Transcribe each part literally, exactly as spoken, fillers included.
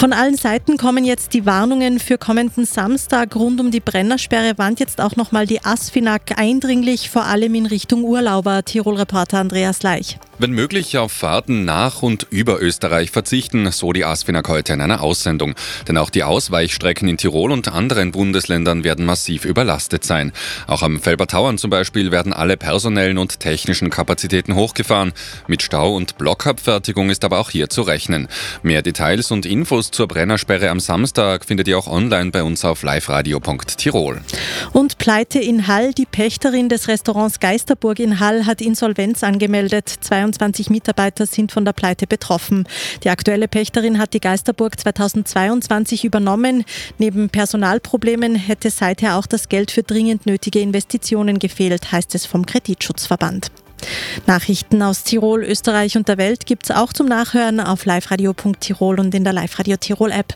Von allen Seiten kommen jetzt die Warnungen für kommenden Samstag rund um die Brennersperre. Warnt jetzt auch nochmal die ASFINAG eindringlich, vor allem in Richtung Urlauber. Tirol-Reporter Andreas Leich. Wenn möglich auf Fahrten nach und über Österreich verzichten, so die ASFINAG heute in einer Aussendung. Denn auch die Ausweichstrecken in Tirol und anderen Bundesländern werden massiv überlastet sein. Auch am Felbertauern zum Beispiel werden alle personellen und technischen Kapazitäten hochgefahren. Mit Stau und Blockabfertigung ist aber auch hier zu rechnen. Mehr Details und Infos zur Brennersperre am Samstag findet ihr auch online bei uns auf liveradio punkt tirol. Und Pleite in Hall. Die Pächterin des Restaurants Geisterburg in Hall hat Insolvenz angemeldet. zweiundzwanzig Mitarbeiter sind von der Pleite betroffen. Die aktuelle Pächterin hat die Geisterburg zweitausendzweiundzwanzig übernommen. Neben Personalproblemen hätte seither auch das Geld für dringend nötige Investitionen gefehlt, heißt es vom Kreditschutzverband. Nachrichten aus Tirol, Österreich und der Welt gibt es auch zum Nachhören auf liveradio punkt tirol und in der Live-Radio Tirol-App.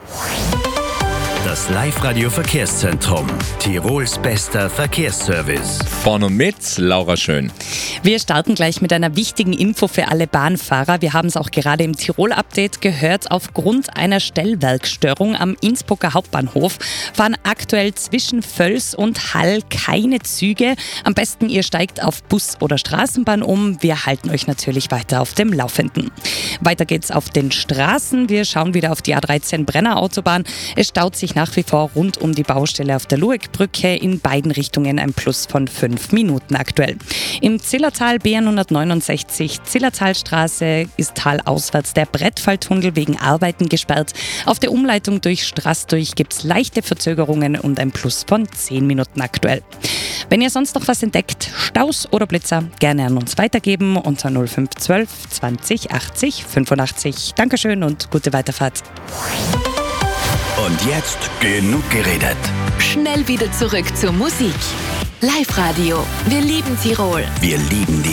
Das Live-Radio-Verkehrszentrum. Tirols bester Verkehrsservice. Vorne und mit Laura Schön. Wir starten gleich mit einer wichtigen Info für alle Bahnfahrer. Wir haben es auch gerade im Tirol-Update gehört. Aufgrund einer Stellwerkstörung am Innsbrucker Hauptbahnhof fahren aktuell zwischen Völs und Hall keine Züge. Am besten ihr steigt auf Bus oder Straßenbahn um. Wir halten euch natürlich weiter auf dem Laufenden. Weiter geht's auf den Straßen. Wir schauen wieder auf die A dreizehn Brenner Autobahn. Es staut sich nach wie vor rund um die Baustelle auf der Lueckbrücke, in beiden Richtungen ein Plus von fünf Minuten aktuell. Im Zillertal B hundertneunundsechzig Zillertalstraße ist talauswärts der Brettfalltunnel wegen Arbeiten gesperrt. Auf der Umleitung durch Straßdurch gibt es leichte Verzögerungen und ein Plus von zehn Minuten aktuell. Wenn ihr sonst noch was entdeckt, Staus oder Blitzer, gerne an uns weitergeben unter null fünf eins zwei zwanzig achtzig fünfundachtzig. Dankeschön und gute Weiterfahrt. Und jetzt genug geredet. Schnell wieder zurück zur Musik. Live-Radio. Wir lieben Tirol. Wir lieben die